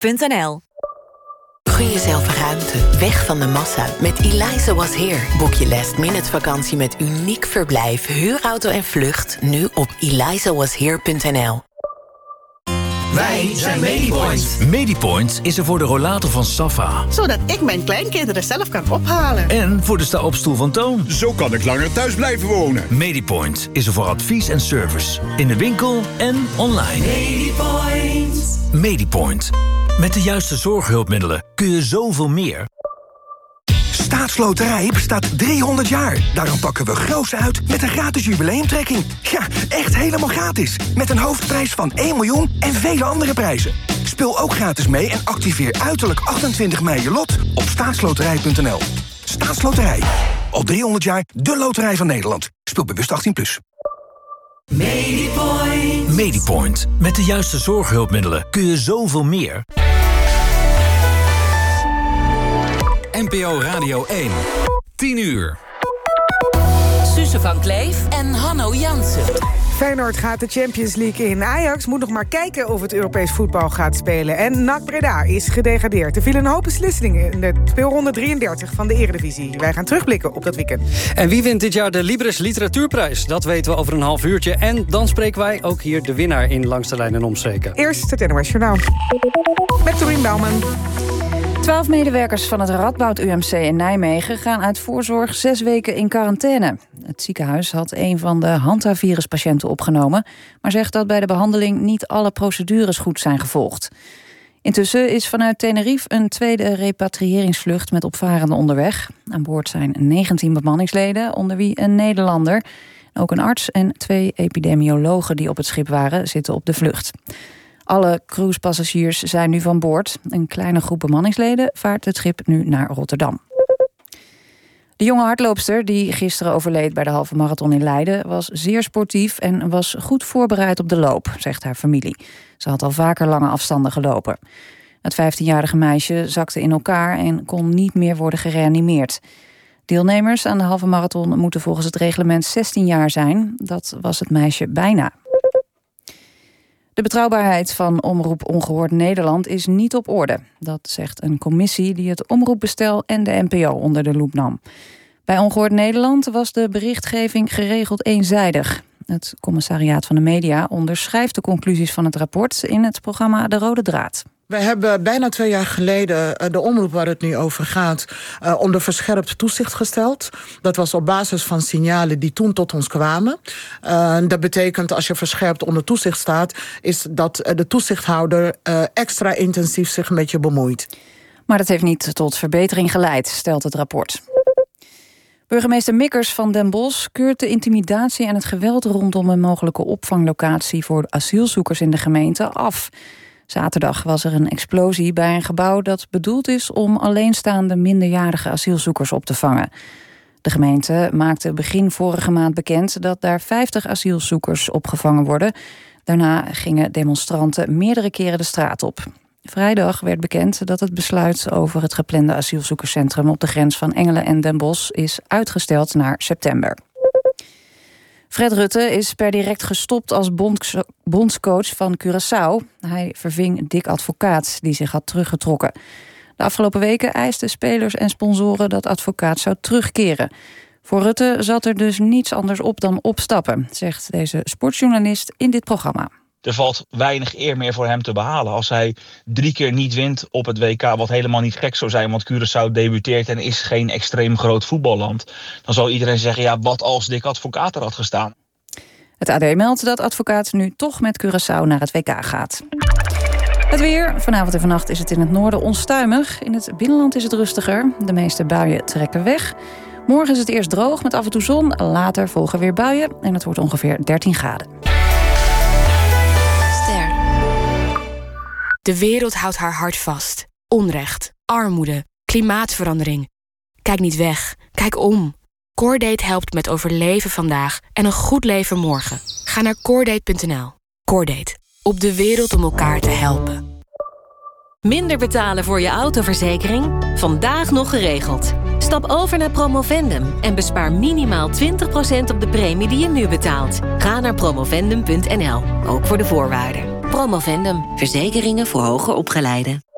eliza.nl. Gun jezelf ruimte, weg van de massa. Met Eliza Was Here boek je last-minute vakantie met uniek verblijf, huurauto en vlucht nu op elizawashere.nl. Wij zijn Medipoint. Medipoint is er voor de rollator van Safa. Zodat ik mijn kleinkinderen zelf kan ophalen. En voor de sta-opstoel van Toon. Zo kan ik langer thuis blijven wonen. Medipoint is er voor advies en service. In de winkel en online. Medipoint. Medipoint. Met de juiste zorghulpmiddelen kun je zoveel meer. Staatsloterij bestaat 300 jaar. Daarom pakken we groots uit met een gratis jubileumtrekking. Ja, echt helemaal gratis. Met een hoofdprijs van 1 miljoen en vele andere prijzen. Speel ook gratis mee en activeer uiterlijk 28 mei je lot op staatsloterij.nl. Staatsloterij. Al 300 jaar de loterij van Nederland. Speel bewust 18+. Medipoint. Medipoint. Met de juiste zorghulpmiddelen kun je zoveel meer. NPO Radio 1. 10 uur. Suze van Kleef en Hanno Jansen. Feyenoord gaat de Champions League in. Ajax moet nog maar kijken of het Europees voetbal gaat spelen. En NAC Breda is gedegradeerd. Er vielen een hoop beslissingen in de speelronde 33 van de Eredivisie. Wij gaan terugblikken op dat weekend. En wie wint dit jaar de Libris Literatuurprijs? Dat weten we over een half uurtje. En dan spreken wij ook hier de winnaar in Langs de Lijn en Omstreken. Eerst het NOS Journaal. Met Dorien Bouwman. 12 medewerkers van het Radboud UMC in Nijmegen gaan uit voorzorg 6 weken in quarantaine. Het ziekenhuis had een van de hantaviruspatiënten opgenomen, maar zegt dat bij de behandeling niet alle procedures goed zijn gevolgd. Intussen is vanuit Tenerife een tweede repatriëringsvlucht met opvarenden onderweg. Aan boord zijn 19 bemanningsleden, onder wie een Nederlander. Ook een arts en 2 epidemiologen die op het schip waren, zitten op de vlucht. Alle cruisepassagiers zijn nu van boord. Een kleine groep bemanningsleden vaart het schip nu naar Rotterdam. De jonge hardloopster die gisteren overleed bij de halve marathon in Leiden was zeer sportief en was goed voorbereid op de loop, zegt haar familie. Ze had al vaker lange afstanden gelopen. Het 15-jarige meisje zakte in elkaar en kon niet meer worden gereanimeerd. Deelnemers aan de halve marathon moeten volgens het reglement 16 jaar zijn. Dat was het meisje bijna. De betrouwbaarheid van Omroep Ongehoord Nederland is niet op orde. Dat zegt een commissie die het omroepbestel en de NPO onder de loep nam. Bij Ongehoord Nederland was de berichtgeving geregeld eenzijdig. Het commissariaat van de media onderschrijft de conclusies van het rapport in het programma De Rode Draad. We hebben bijna 2 jaar geleden de omroep waar het nu over gaat onder verscherpt toezicht gesteld. Dat was op basis van signalen die toen tot ons kwamen. Dat betekent als je verscherpt onder toezicht staat, is dat de toezichthouder extra intensief zich met je bemoeit. Maar dat heeft niet tot verbetering geleid, stelt het rapport. Burgemeester Mikkers van Den Bosch keurt de intimidatie en het geweld rondom een mogelijke opvanglocatie voor asielzoekers in de gemeente af. Zaterdag was er een explosie bij een gebouw dat bedoeld is om alleenstaande minderjarige asielzoekers op te vangen. De gemeente maakte begin vorige maand bekend dat daar 50 asielzoekers opgevangen worden. Daarna gingen demonstranten meerdere keren de straat op. Vrijdag werd bekend dat het besluit over het geplande asielzoekerscentrum op de grens van Engelen en Den Bosch is uitgesteld naar september. Fred Rutte is per direct gestopt als bondscoach van Curaçao. Hij verving Dick Advocaat, die zich had teruggetrokken. De afgelopen weken eisten spelers en sponsoren dat Advocaat zou terugkeren. Voor Rutte zat er dus niets anders op dan opstappen, zegt deze sportjournalist in dit programma. Er valt weinig eer meer voor hem te behalen. Als hij 3 keer niet wint op het WK, wat helemaal niet gek zou zijn, want Curaçao debuteert en is geen extreem groot voetballand, dan zal iedereen zeggen, ja, wat als Dick Advocaat er had gestaan. Het AD meldt dat Advocaat nu toch met Curaçao naar het WK gaat. Het weer. Vanavond en vannacht is het in het noorden onstuimig. In het binnenland is het rustiger. De meeste buien trekken weg. Morgen is het eerst droog met af en toe zon. Later volgen weer buien en het wordt ongeveer 13 graden. De wereld houdt haar hart vast. Onrecht, armoede, klimaatverandering. Kijk niet weg, kijk om. Cordate helpt met overleven vandaag en een goed leven morgen. Ga naar cordate.nl. Cordate, op de wereld om elkaar te helpen. Minder betalen voor je autoverzekering? Vandaag nog geregeld. Stap over naar Promovendum en bespaar minimaal 20% op de premie die je nu betaalt. Ga naar promovendum.nl, ook voor de voorwaarden. Promovendum, verzekeringen voor hoger opgeleiden.